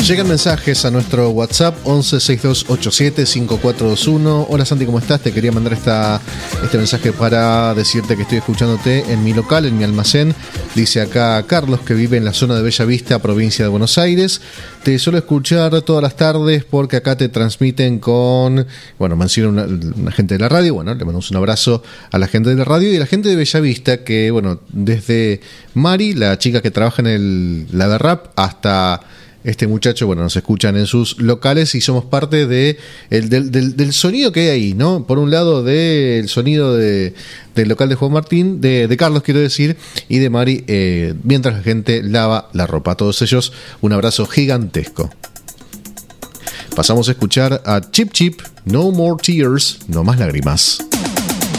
Llegan mensajes a nuestro WhatsApp 1162875421. Hola Santi, ¿cómo estás? Te quería mandar este mensaje para decirte que estoy escuchándote en mi local, en mi almacén. Dice acá Carlos, que vive en la zona de Bella Vista, provincia de Buenos Aires. Te suelo escuchar todas las tardes porque acá te transmiten con... Bueno, menciona una gente de la radio. Bueno, le mandamos un abrazo a la gente de la radio y a la gente de Bella Vista, que bueno, desde Mari, la chica que trabaja en la de rap, hasta... Este muchacho, bueno, nos escuchan en sus locales y somos parte del sonido que hay ahí, ¿no? Por un lado, del sonido del local de Juan Martín, de Carlos, quiero decir, y de Mari, mientras la gente lava la ropa. A todos ellos, un abrazo gigantesco. Pasamos a escuchar a Chip Chip, No More Tears, No Más Lágrimas.